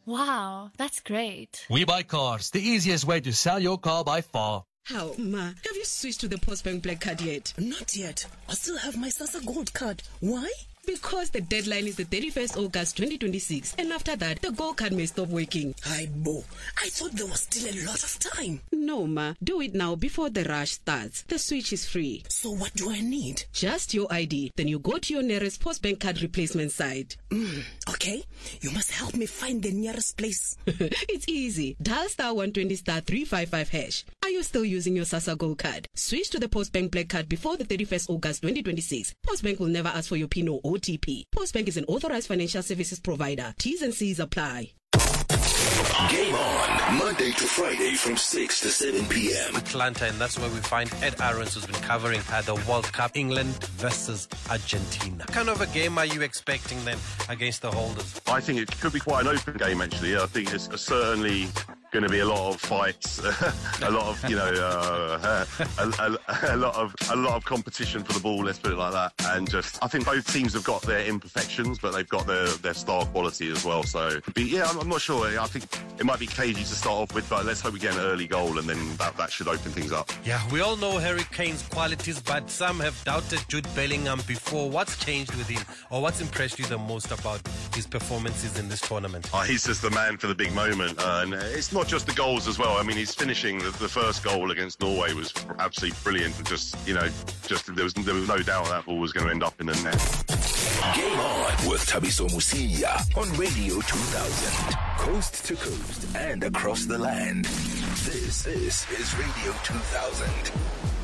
Wow, that's great. We Buy Cars, the easiest way to sell your car by far. How, Ma? Have you switched to the Postbank Black Card yet? Not yet. I still have my SASSA Gold card. Why? Because the deadline is the 31st August 2026, and after that, the Gold card may stop working. Bo, I thought there was still a lot of time. No, Ma. Do it now before the rush starts. The switch is free. So what do I need? Just your ID. Then you go to your nearest Postbank card replacement site. Okay. You must help me find the nearest place. It's easy. Dial *120 *355 hash. Are you still using your SASSA Gold card? Switch to the Postbank Black Card before the 31st August 2026. Postbank will never ask for your PIN or OTP. Postbank is an authorized financial services provider. T's and C's apply. Game On, Monday to Friday from 6 to 7 p.m. Atlanta, and that's where we find Ed Aarons, who's been covering the World Cup, England versus Argentina. What kind of a game are you expecting then against the holders? I think it could be quite an open game, actually. I think it's certainly going to be a lot of fights, a lot of, a lot of competition for the ball. Let's put it like that. And just, I think both teams have got their imperfections, but they've got their star quality as well. So, I'm not sure. I think it might be cagey to start off with, but let's hope we get an early goal, and then that should open things up. Yeah, we all know Harry Kane's qualities, but some have doubted Jude Bellingham before. What's changed with him, or what's impressed you the most about his performances in this tournament? He's just the man for the big moment, and it's not just the goals as well. I mean, he's finishing the first goal against Norway was absolutely brilliant. Just there was no doubt that ball was going to end up in the net. Game On with Thabiso Mosia on Radio 2000, coast to coast and across the land. This is Radio 2000.